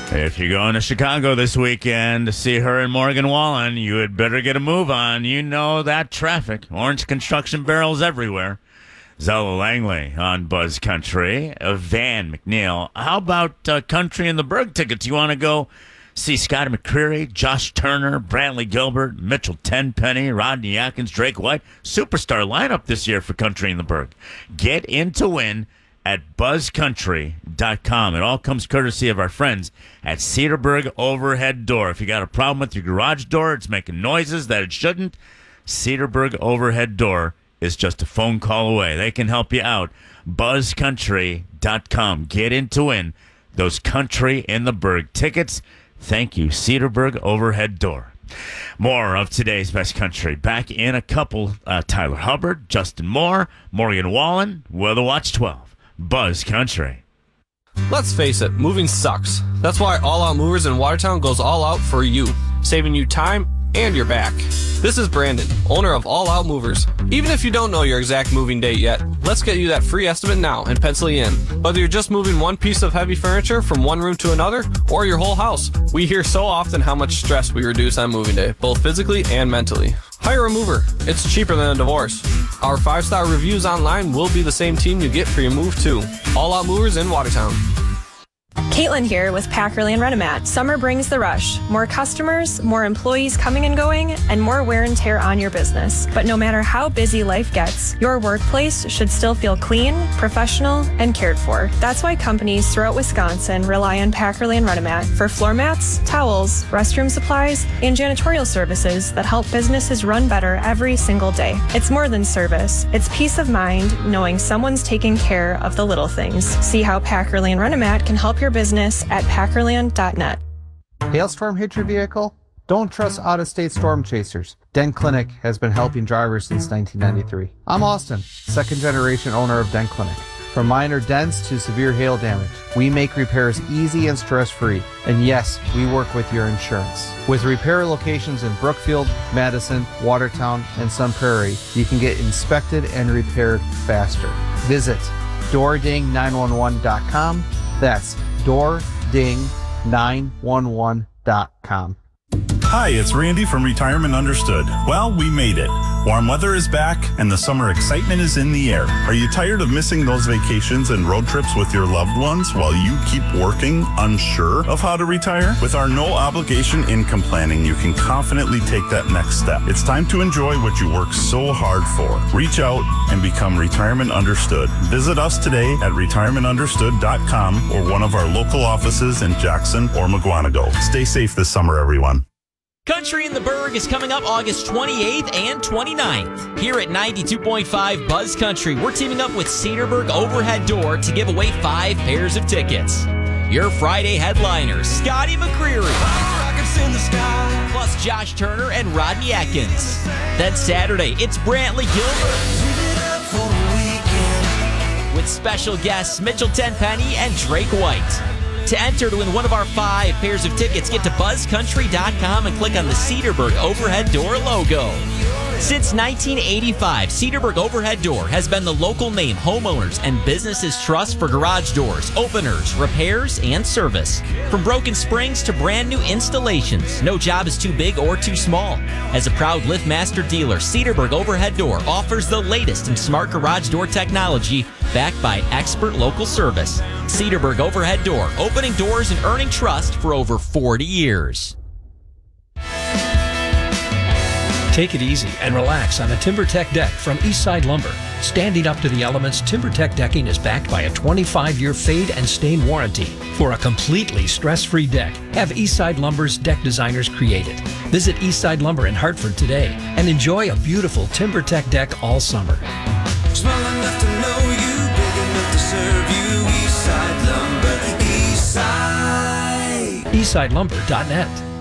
If you're going to Chicago this weekend to see her and Morgan Wallen, you had better get a move on. You know that traffic. Orange construction barrels everywhere. Zella Langley on Buzz Country. Van McNeil. How about Country in the Berg tickets? You want to go see Scotty McCreery, Josh Turner, Brantley Gilbert, Mitchell Tenpenny, Rodney Atkins, Drake White. Superstar lineup this year for Country in the Berg. Get in to win at buzzcountry.com. It all comes courtesy of our friends at Cedarburg Overhead Door. If you got a problem with your garage door, it's making noises that it shouldn't, Cedarburg Overhead Door is just a phone call away. They can help you out. buzzcountry.com. Get in to win those Country in the Berg tickets. Thank you, Cedarburg Overhead Door. More of today's Best Country. Back in a couple, Tyler Hubbard, Justin Moore, Morgan Wallen, Weather Watch 12. Buzz Country. Let's face it, moving sucks. That's why All Out Movers in Watertown goes all out for you, saving you time and your back. This is Brandon, owner of All Out Movers. Even if you don't know your exact moving date yet, let's get you that free estimate now and pencil you in. Whether you're just moving one piece of heavy furniture from one room to another, or your whole house, we hear so often how much stress we reduce on moving day, both physically and mentally. Hire a mover. It's cheaper than a divorce. Our 5-star reviews online will be the same team you get for your move too. All Out Movers in Watertown. Caitlin here with Packerly and Renomat. Summer brings the rush. More customers, more employees coming and going, and more wear and tear on your business. But no matter how busy life gets, your workplace should still feel clean, professional, and cared for. That's why companies throughout Wisconsin rely on Packerly and Renomat for floor mats, towels, restroom supplies, and janitorial services that help businesses run better every single day. It's more than service. It's peace of mind knowing someone's taking care of the little things. See how Packerly and Renomat can help your business at packerland.net. Hailstorm hit your vehicle? Don't trust out-of-state storm chasers. Dent Clinic has been helping drivers since 1993. I'm Austin, second-generation owner of Dent Clinic. From minor dents to severe hail damage, we make repairs easy and stress-free. And yes, we work with your insurance. With repair locations in Brookfield, Madison, Watertown, and Sun Prairie, you can get inspected and repaired faster. Visit doording911.com. That's doording911.com. Hi, it's Randy from Retirement Understood. Well, we made it. Warm weather is back and the summer excitement is in the air. Are you tired of missing those vacations and road trips with your loved ones while you keep working, unsure of how to retire? With our no obligation income planning, you can confidently take that next step. It's time to enjoy what you work so hard for. Reach out and become Retirement Understood. Visit us today at retirementunderstood.com or one of our local offices in Jackson or Mukwonago. Stay safe this summer, everyone. Country in the Berg is coming up August 28th and 29th. Here at 92.5 Buzz Country, we're teaming up with Cedarburg Overhead Door to give away 5 pairs of tickets. Your Friday headliners, Scotty McCreery, plus Josh Turner and Rodney Atkins. Then Saturday, it's Brantley Gilbert, with special guests Mitchell Tenpenny and Drake White. To enter to win one of our 5 pairs of tickets, get to buzzcountry.com and click on the Cedarburg Overhead Door logo. Since 1985, Cedarburg Overhead Door has been the local name homeowners and businesses trust for garage doors, openers, repairs, and service. From broken springs to brand new installations, no job is too big or too small. As a proud LiftMaster dealer, Cedarburg Overhead Door offers the latest in smart garage door technology backed by expert local service. Cedarburg Overhead Door, opening doors and earning trust for over 40 years. Take it easy and relax on a TimberTech deck from Eastside Lumber. Standing up to the elements, TimberTech decking is backed by a 25-year fade and stain warranty. For a completely stress-free deck, have Eastside Lumber's deck designers create it. Visit Eastside Lumber in Hartford today and enjoy a beautiful TimberTech deck all summer. Small enough to know you, big enough to serve you. Eastside Lumber, Eastside. EastsideLumber.net.